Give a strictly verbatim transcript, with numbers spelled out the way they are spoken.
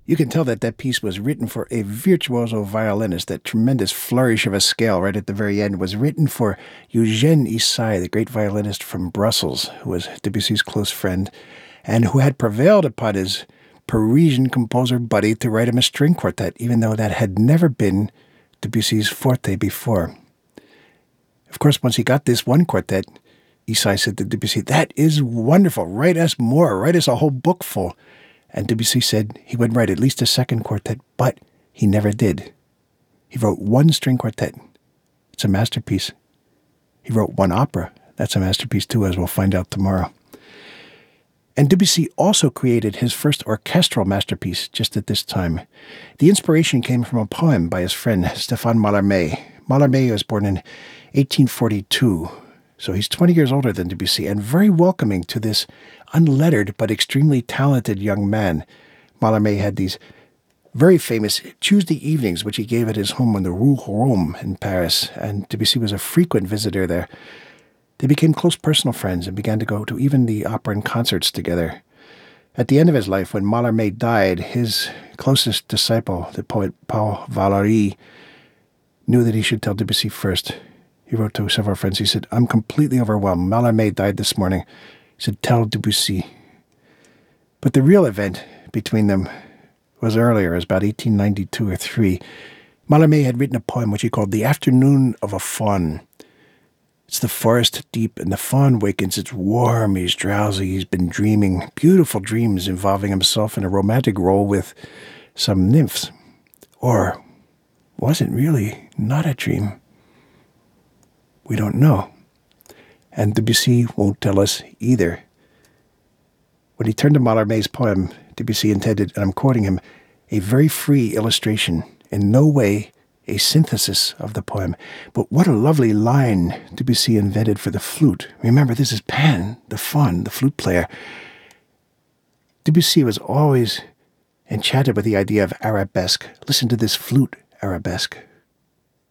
You can tell that that piece was written for a virtuoso violinist. That tremendous flourish of a scale right at the very end was written for Eugène Ysaÿe, the great violinist from Brussels, who was Debussy's close friend, and who had prevailed upon his Parisian composer buddy to write him a string quartet, even though that had never been Debussy's forte before. Of course, once he got this one quartet, Ysaÿe said to Debussy, "That is wonderful. Write us more. Write us a whole book full." And Debussy said he would write at least a second quartet, but he never did. He wrote one string quartet. It's a masterpiece. He wrote one opera. That's a masterpiece too, as we'll find out tomorrow. And Debussy also created his first orchestral masterpiece just at this time. The inspiration came from a poem by his friend Stéphane Mallarmé. Mallarmé was born in eighteen forty-two, so he's twenty years older than Debussy, and very welcoming to this unlettered but extremely talented young man. Mallarmé had these very famous Tuesday evenings, which he gave at his home on the Rue Rome in Paris, and Debussy was a frequent visitor there. They became close personal friends and began to go to even the opera and concerts together. At the end of his life, when Mallarmé died, his closest disciple, the poet Paul Valéry, knew that he should tell Debussy first. He wrote to several friends. He said, "I'm completely overwhelmed. Mallarmé died this morning." He said, "Tell Debussy." But the real event between them was earlier. It was about eighteen ninety-two or three. Mallarmé had written a poem which he called The Afternoon of a Faun. It's the forest deep, and the faun wakens. It's warm, he's drowsy, he's been dreaming beautiful dreams involving himself in a romantic role with some nymphs. Or was it really not a dream? We don't know. And Debussy won't tell us either. When he turned to Mallarmé's poem, Debussy intended, and I'm quoting him, a very free illustration, in no way a synthesis of the poem. But what a lovely line Debussy invented for the flute. Remember, this is Pan, the faun, the flute player. Debussy was always enchanted with the idea of arabesque. Listen to this flute arabesque.